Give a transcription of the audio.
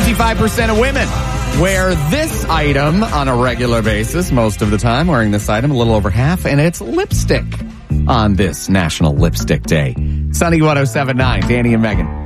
55% of women wear this item on a regular basis, most of the time wearing this item, a little over half, and it's lipstick on this National Lipstick Day. Sunny 107.9, Danny and Megan.